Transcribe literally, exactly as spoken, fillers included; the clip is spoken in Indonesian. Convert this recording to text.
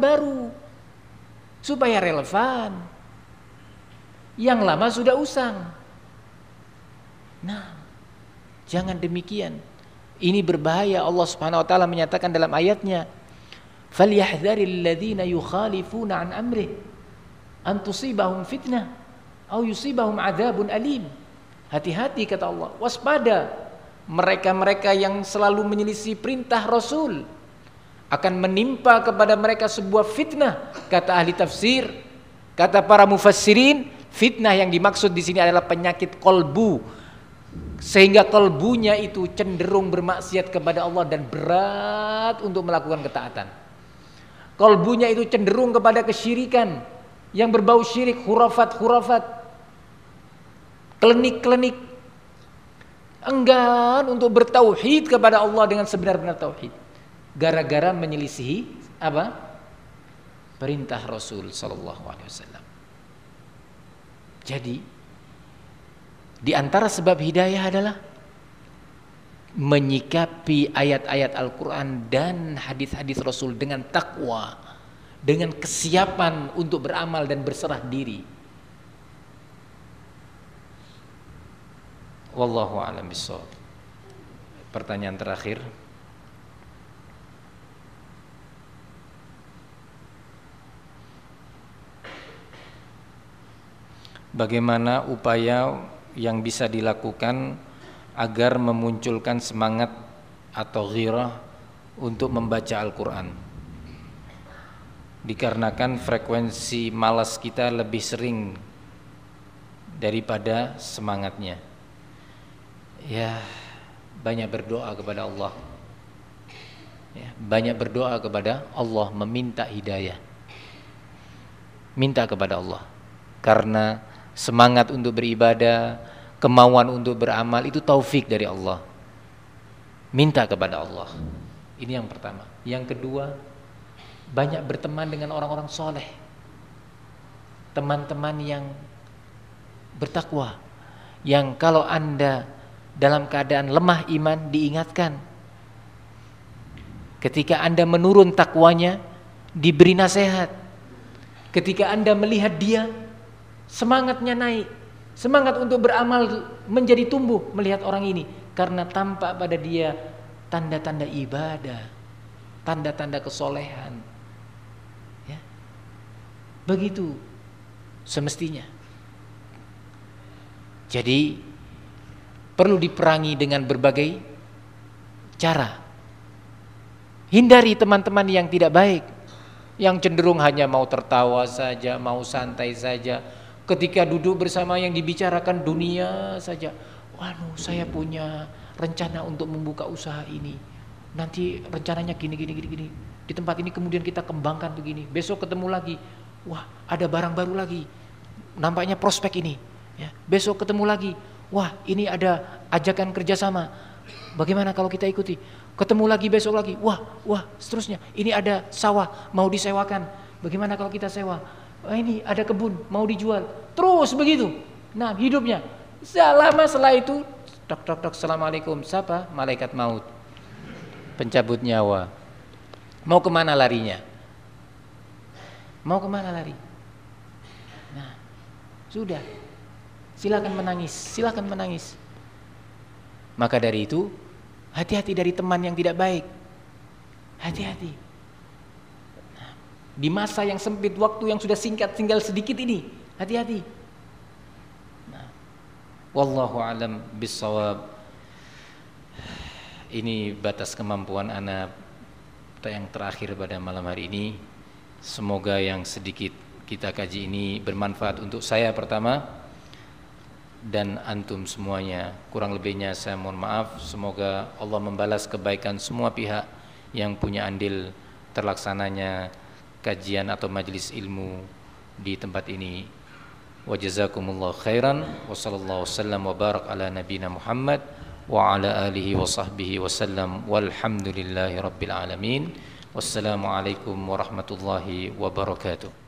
baru supaya relevan. Yang lama sudah usang. Nah, jangan demikian. Ini berbahaya. Allah Subhanahu wa taala menyatakan dalam ayatnya, "Falyahdharil ladzina yukhalifuna an amrih an tusibahum fitnah aw yusibahum adzabun alim." Hati-hati kata Allah, waspada mereka-mereka yang selalu menyelisih perintah Rasul, akan menimpa kepada mereka sebuah fitnah. Kata ahli tafsir, kata para mufassirin, fitnah yang dimaksud di sini adalah penyakit kolbu, sehingga kolbunya itu cenderung bermaksiat kepada Allah dan berat untuk melakukan ketaatan. Kolbunya itu cenderung kepada kesyirikan yang berbau syirik, khurafat-khurafat, klinik-klinik, enggan untuk bertauhid kepada Allah dengan sebenar-benar tauhid, gara-gara menyelisihi apa? Perintah Rasul sallallahu alaihi wasallam. Jadi di antara sebab hidayah adalah menyikapi ayat-ayat Al-Quran dan hadis-hadis Rasul dengan takwa, dengan kesiapan untuk beramal dan berserah diri. Wallahu a'lam bishawab. Pertanyaan terakhir. Bagaimana upaya yang bisa dilakukan agar memunculkan semangat atau ghirah untuk membaca Al-Quran? Dikarenakan frekuensi malas kita lebih sering daripada semangatnya. Ya, banyak berdoa kepada Allah. Ya, banyak berdoa kepada Allah, meminta hidayah. Minta kepada Allah. Karena semangat untuk beribadah, kemauan untuk beramal itu taufik dari Allah. Minta kepada Allah. Ini yang pertama. Yang kedua, banyak berteman dengan orang-orang soleh, teman-teman yang bertakwa, yang kalau Anda dalam keadaan lemah iman diingatkan. Ketika Anda menurun takwanya, diberi nasihat. Ketika Anda melihat dia, semangatnya naik, semangat untuk beramal menjadi tumbuh melihat orang ini, karena tampak pada dia tanda-tanda ibadah, tanda-tanda kesolehan. Ya. Begitu semestinya. Jadi perlu diperangi dengan berbagai cara. Hindari teman-teman yang tidak baik, yang cenderung hanya mau tertawa saja, mau santai saja. Ketika duduk bersama yang dibicarakan dunia saja. Waduh, saya punya rencana untuk membuka usaha ini. Nanti rencananya gini gini gini gini. Di tempat ini kemudian kita kembangkan begini. Besok ketemu lagi. Wah, ada barang baru lagi. Nampaknya prospek ini. Ya, besok ketemu lagi. Wah, ini ada ajakan kerjasama. Bagaimana kalau kita ikuti? Ketemu lagi besok lagi. Wah, wah, seterusnya. Ini ada sawah mau disewakan. Bagaimana kalau kita sewa? Oh, ini ada kebun mau dijual. Terus begitu. Nah, hidupnya. Selama setelah itu, tok tok tok, assalamualaikum. Siapa? Malaikat maut, pencabut nyawa. Mau kemana larinya? Mau kemana lari? Nah, sudah. Silakan menangis, silakan menangis. Maka dari itu, hati-hati dari teman yang tidak baik. Hati-hati. Di masa yang sempit, waktu yang sudah singkat, tinggal sedikit ini, hati-hati. Nah, wallahu alam bissawab. Ini batas kemampuan ana yang terakhir pada malam hari ini. Semoga yang sedikit kita kaji ini bermanfaat untuk saya pertama dan antum semuanya. Kurang lebihnya saya mohon maaf. Semoga Allah membalas kebaikan semua pihak yang punya andil terlaksananya kajian atau majelis ilmu di tempat ini. Wa jazakumullahu khairan wa sallallahu wasallam wa barak ala nabiyina Muhammad wa ala alihi wa sahbihi wasallam walhamdulillahi rabbil alamin. Wassalamu alaikum warahmatullahi wabarakatuh.